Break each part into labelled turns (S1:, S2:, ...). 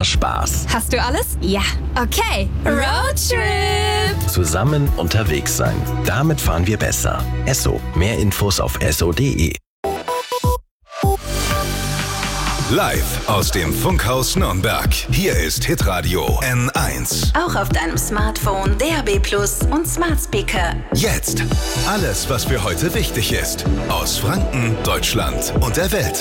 S1: Spaß.
S2: Hast du alles? Ja. Okay. Roadtrip!
S1: Zusammen unterwegs sein. Damit fahren wir besser. Esso. Mehr Infos auf esso.de.
S3: Live aus dem Funkhaus Nürnberg. Hier ist Hitradio N1.
S4: Auch auf deinem Smartphone, DAB+ und Smart Speaker.
S3: Jetzt alles, was für heute wichtig ist. Aus Franken, Deutschland und der Welt.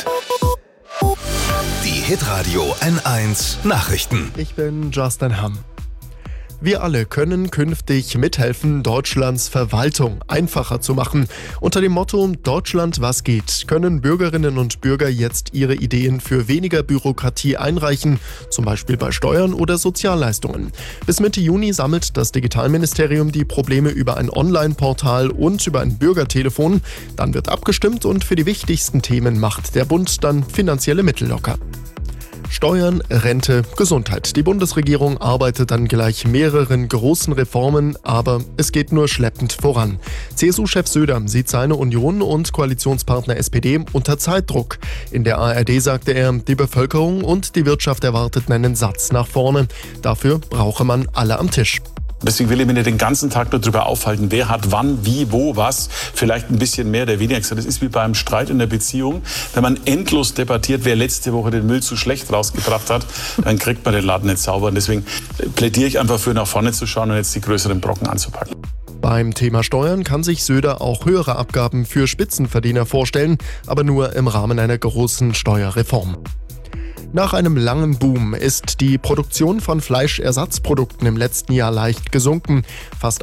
S3: Die Hitradio N1 Nachrichten.
S5: Ich bin Justin Hamm. Wir alle können künftig mithelfen, Deutschlands Verwaltung einfacher zu machen. Unter dem Motto Deutschland, was geht, können Bürgerinnen und Bürger jetzt ihre Ideen für weniger Bürokratie einreichen, zum Beispiel bei Steuern oder Sozialleistungen. Bis Mitte Juni sammelt das Digitalministerium die Probleme über ein Online-Portal und über ein Bürgertelefon. Dann wird abgestimmt und für die wichtigsten Themen macht der Bund dann finanzielle Mittel locker. Steuern, Rente, Gesundheit. Die Bundesregierung arbeitet an gleich mehreren großen Reformen, aber es geht nur schleppend voran. CSU-Chef Söder sieht seine Union und Koalitionspartner SPD unter Zeitdruck. In der ARD sagte er, die Bevölkerung und die Wirtschaft erwarteten einen Satz nach vorne. Dafür brauche man alle am Tisch.
S6: Deswegen will ich mich nicht den ganzen Tag nur darüber aufhalten, wer hat wann, wie, wo, was, vielleicht ein bisschen mehr oder weniger gesagt. Das ist wie beim Streit in der Beziehung. Wenn man endlos debattiert, wer letzte Woche den Müll zu schlecht rausgebracht hat, dann kriegt man den Laden nicht sauber. Und deswegen plädiere ich einfach für, nach vorne zu schauen und jetzt die größeren Brocken anzupacken.
S5: Beim Thema Steuern kann sich Söder auch höhere Abgaben für Spitzenverdiener vorstellen, aber nur im Rahmen einer großen Steuerreform. Nach einem langen Boom ist die Produktion von Fleischersatzprodukten im letzten Jahr leicht gesunken. Fast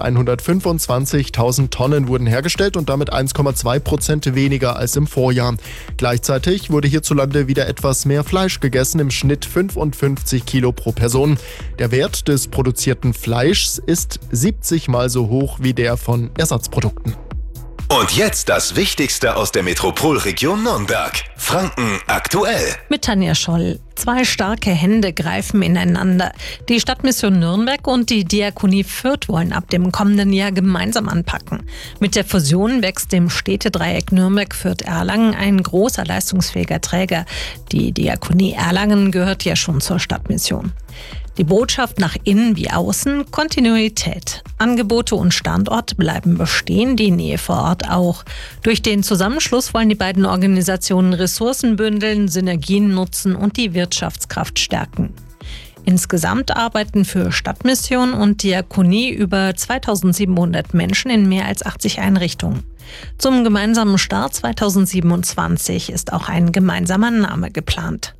S5: 125.000 Tonnen wurden hergestellt und damit 1,2% weniger als im Vorjahr. Gleichzeitig wurde hierzulande wieder etwas mehr Fleisch gegessen, im Schnitt 55 Kilo pro Person. Der Wert des produzierten Fleischs ist 70 Mal so hoch wie der von Ersatzprodukten.
S3: Und jetzt das Wichtigste aus der Metropolregion Nürnberg. Franken aktuell.
S7: Mit Tanja Scholl. 2 starke Hände greifen ineinander. Die Stadtmission Nürnberg und die Diakonie Fürth wollen ab dem kommenden Jahr gemeinsam anpacken. Mit der Fusion wächst dem Städtedreieck Nürnberg-Fürth-Erlangen ein großer leistungsfähiger Träger. Die Diakonie Erlangen gehört ja schon zur Stadtmission. Die Botschaft nach innen wie außen: Kontinuität. Angebote und Standort bleiben bestehen, die Nähe vor Ort auch. Durch den Zusammenschluss wollen die beiden Organisationen Ressourcen bündeln, Synergien nutzen und die Wirtschaftskraft stärken. Insgesamt arbeiten für Stadtmission und Diakonie über 2700 Menschen in mehr als 80 Einrichtungen. Zum gemeinsamen Start 2027 ist auch ein gemeinsamer Name geplant.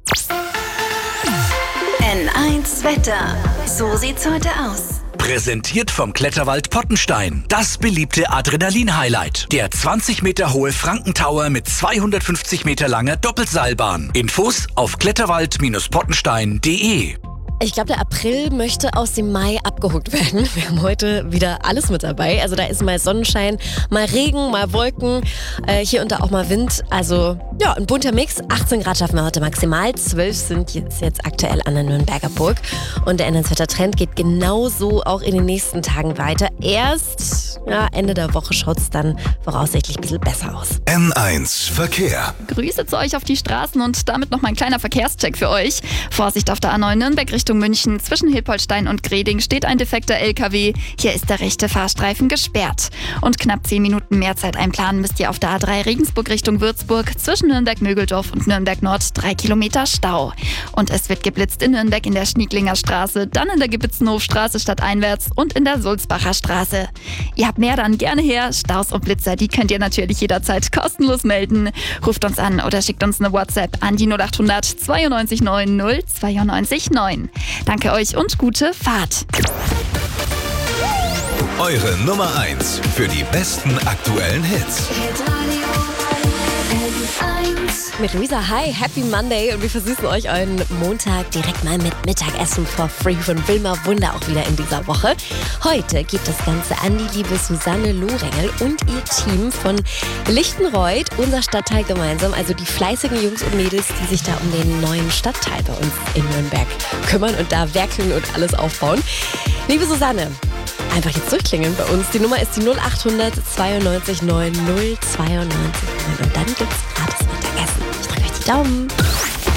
S4: N1 Wetter. So sieht's heute aus.
S8: Präsentiert vom Kletterwald Pottenstein. Das beliebte Adrenalin-Highlight. Der 20 Meter hohe Frankentower mit 250 Meter langer Doppelseilbahn. Infos auf kletterwald-pottenstein.de.
S9: Ich glaube, der April möchte aus dem Mai abgehuckt werden. Wir haben heute wieder alles mit dabei. Also da ist mal Sonnenschein, mal Regen, mal Wolken, hier und da auch mal Wind. Also ja, ein bunter Mix. 18 Grad schaffen wir heute maximal. 12 sind jetzt aktuell an der Nürnberger Burg. Und der N1-Wetter-Trend geht genauso auch in den nächsten Tagen weiter. Erst Ende der Woche schaut es dann voraussichtlich ein bisschen besser aus.
S3: N1 Verkehr.
S2: Grüße zu euch auf die Straßen und damit noch mal ein kleiner Verkehrscheck für euch. Vorsicht auf der A9 Nürnberg Richtung München. Zwischen Hilpoltstein und Greding steht ein defekter LKW. Hier ist der rechte Fahrstreifen gesperrt. Und knapp 10 Minuten mehr Zeit einplanen müsst ihr auf der A3 Regensburg Richtung Würzburg. Zwischen Nürnberg-Mögeldorf und Nürnberg-Nord 3 Kilometer Stau. Und es wird geblitzt in Nürnberg in der Schnieglinger Straße, dann in der Gebitzenhofstraße stadteinwärts und in der Sulzbacher Straße. Ihr habt mehr, dann gerne her. Staus und Blitzer, die könnt ihr natürlich jederzeit kostenlos melden. Ruft uns an oder schickt uns eine WhatsApp an die 0800 92 90 92 9. Danke euch und gute Fahrt.
S3: Eure Nummer 1 für die besten aktuellen Hits.
S9: Mit Luisa, hi, Happy Monday und wir versüßen euch euren Montag direkt mal mit Mittagessen for free von Wilma Wunder auch wieder in dieser Woche. Heute geht das Ganze an die liebe Susanne Lohrängel und ihr Team von Lichtenreuth, unser Stadtteil gemeinsam, also die fleißigen Jungs und Mädels, die sich da um den neuen Stadtteil bei uns in Nürnberg kümmern und da werkeln und alles aufbauen. Liebe Susanne, einfach jetzt durchklingeln bei uns. Die Nummer ist die 0800 92 9 092 9 und dann gibt's gratis Mittagessen. Ich drücke euch die Daumen.